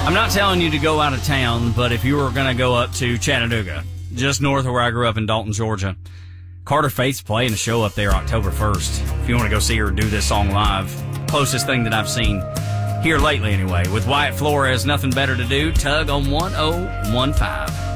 I'm not telling you to go out of town, but if you were going to go up to Chattanooga, just north of where I grew up in Dalton, Georgia, Carter Faith's playing a show up there October 1st. If you want to go see her do this song live, closest thing that I've seen here lately anyway. With Wyatt Flores, Nothing Better to Do, Tug on 1015.